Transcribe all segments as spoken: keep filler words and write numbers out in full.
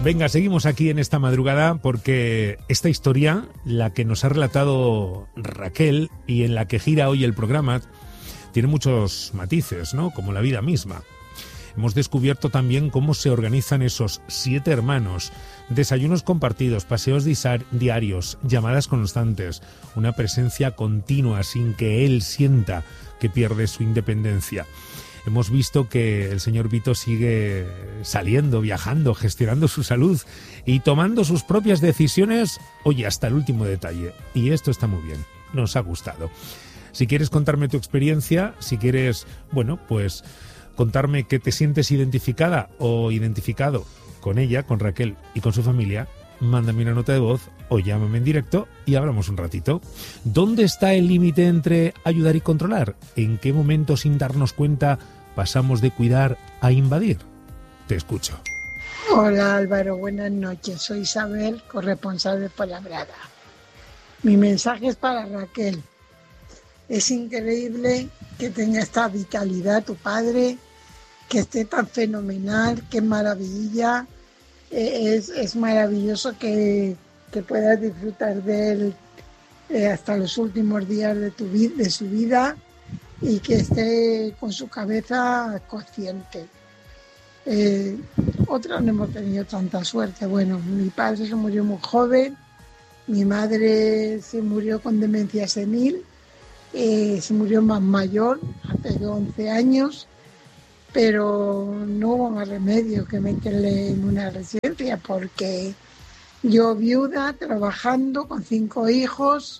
Venga, seguimos aquí en esta madrugada porque esta historia, la que nos ha relatado Raquel y en la que gira hoy el programa, tiene muchos matices, ¿no? Como la vida misma. Hemos descubierto también cómo se organizan esos siete hermanos, desayunos compartidos, paseos diarios, llamadas constantes, una presencia continua sin que él sienta que pierde su independencia. Hemos visto que el señor Vito sigue saliendo, viajando, gestionando su salud y tomando sus propias decisiones, oye, hasta el último detalle. Y esto está muy bien, nos ha gustado. Si quieres contarme tu experiencia, si quieres, bueno, pues contarme que te sientes identificada o identificado con ella, con Raquel y con su familia, mándame una nota de voz o llámame en directo y hablamos un ratito. ¿Dónde está el límite entre ayudar y controlar? ¿En qué momento, sin darnos cuenta, pasamos de cuidar a invadir? Te escucho. Hola Álvaro, buenas noches. Soy Isabel, corresponsal de Fuenlabrada. Mi mensaje es para Raquel. Es increíble que tenga esta vitalidad tu padre, que esté tan fenomenal, qué maravilla. Es, es maravilloso que, que puedas disfrutar de él eh, hasta los últimos días de, tu, de su vida y que esté con su cabeza consciente. Eh, otros no hemos tenido tanta suerte. Bueno, mi padre se murió muy joven, mi madre se murió con demencia senil, eh, se murió más mayor, hace once años, pero no hubo más remedio que meterle en una residencia porque yo viuda, trabajando con cinco hijos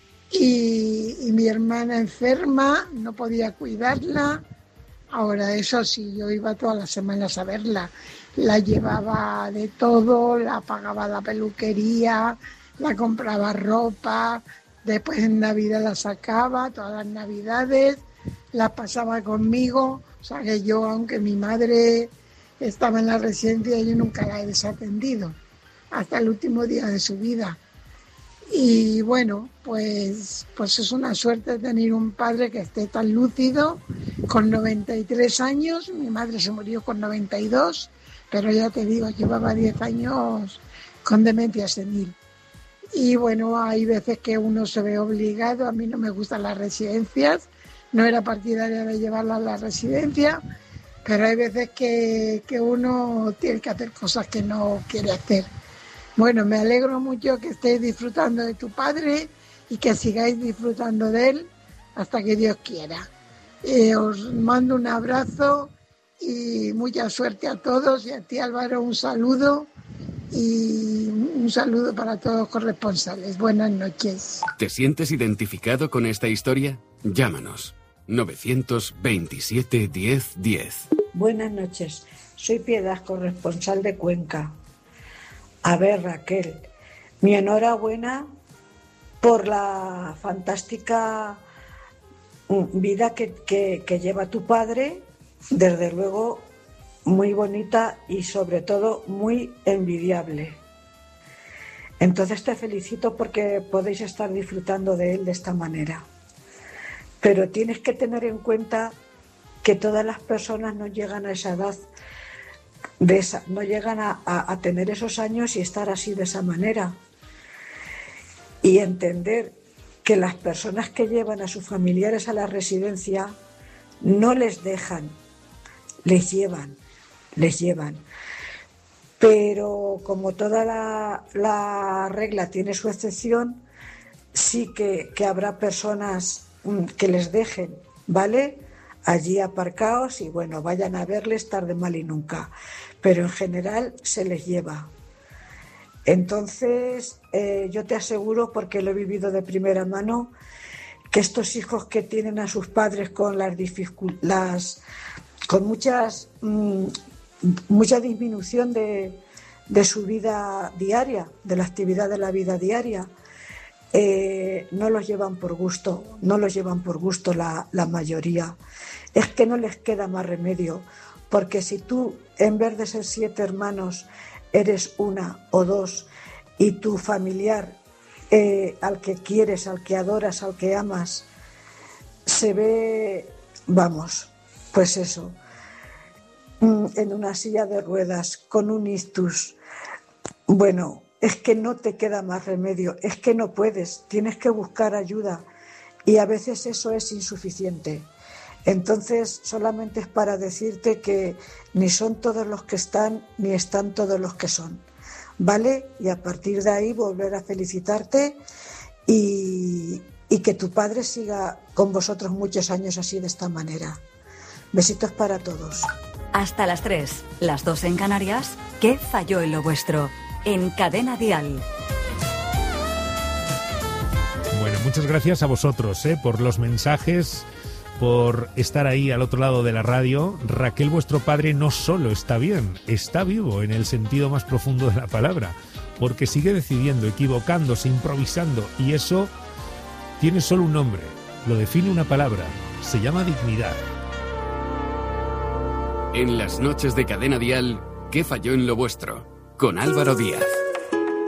y, y mi hermana enferma, no podía cuidarla. Ahora eso sí, yo iba todas las semanas a verla, la llevaba de todo, la pagaba la peluquería, la compraba ropa, después en Navidad la sacaba, todas las Navidades, la pasaba conmigo. O sea que yo, aunque mi madre estaba en la residencia, yo nunca la he desatendido, hasta el último día de su vida. Y bueno, pues, pues es una suerte tener un padre que esté tan lúcido, con noventa y tres años, mi madre se murió con noventa y dos, pero ya te digo, llevaba diez años con demencia senil. Y bueno, hay veces que uno se ve obligado, a mí no me gustan las residencias, no era partidaria de llevarla a la residencia, pero hay veces que, que uno tiene que hacer cosas que no quiere hacer. Bueno, me alegro mucho que estéis disfrutando de tu padre y que sigáis disfrutando de él hasta que Dios quiera. Eh, os mando un abrazo y mucha suerte a todos, y a ti Álvaro un saludo y un saludo para todos los corresponsales. Buenas noches. ¿Te sientes identificado con esta historia? Llámanos. novecientos veintisiete diez diez. Buenas noches, soy Piedad, corresponsal de Cuenca. A ver, Raquel, mi enhorabuena por la fantástica vida que, que, que lleva tu padre, desde luego muy bonita y sobre todo muy envidiable. Entonces te felicito porque podéis estar disfrutando de él de esta manera. Pero tienes que tener en cuenta que todas las personas no llegan a esa edad, de esa, no llegan a, a, a tener esos años y estar así de esa manera. Y entender que las personas que llevan a sus familiares a la residencia no les dejan, les llevan, les llevan. Pero como toda la, la regla tiene su excepción, sí que, que habrá personas que les dejen, ¿vale? Allí aparcaos y bueno, vayan a verles tarde, mal y nunca. Pero en general se les lleva. Entonces, eh, yo te aseguro, porque lo he vivido de primera mano, que estos hijos que tienen a sus padres con las dificultades, con muchas, mmm, mucha disminución de, de su vida diaria, de la actividad de la vida diaria, Eh, no los llevan por gusto, no los llevan por gusto la, la mayoría. Es que no les queda más remedio, porque si tú, en vez de ser siete hermanos, eres una o dos, y tu familiar, eh, al que quieres, al que adoras, al que amas, se ve, vamos, pues eso, en una silla de ruedas, con un ictus, bueno, es que no te queda más remedio, es que no puedes, tienes que buscar ayuda y a veces eso es insuficiente. Entonces, solamente es para decirte que ni son todos los que están, ni están todos los que son, ¿vale? Y a partir de ahí volver a felicitarte y, y que tu padre siga con vosotros muchos años así, de esta manera. Besitos para todos. Hasta las tres, las dos en Canarias. ¿Qué falló en lo vuestro? En Cadena Dial. Bueno, muchas gracias a vosotros, ¿eh? por los mensajes, por estar ahí al otro lado de la radio. Raquel, vuestro padre, no solo está bien, está vivo en el sentido más profundo de la palabra, porque sigue decidiendo, equivocándose, improvisando, y eso tiene solo un nombre, lo define una palabra, se llama dignidad. En las noches de Cadena Dial, ¿qué falló en lo vuestro? Con Álvaro Díaz.